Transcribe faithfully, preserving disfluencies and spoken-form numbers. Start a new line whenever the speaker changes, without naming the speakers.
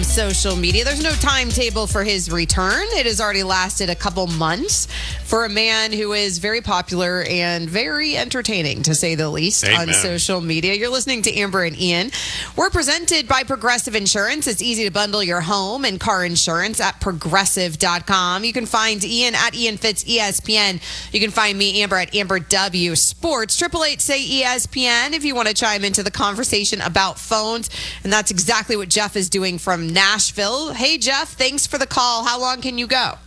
social media. There's no timetable for his return. It has already lasted a couple months for a man who is very popular and very entertaining, to say the least,
Amen.
on social media. You're listening to Amber and Ian. We're presented by Progressive Insurance. It's easy to bundle your home and car insurance at progressive dot com. You can find Ian at Ian Fitz E S P N. You can find me, Amber, at Amber W Sports. Triple eight say E S P N if you want to chime into the conversation about phones. And that's exactly what Jeff is doing from Nashville. Hey, Jeff, thanks for the call. How long can you go?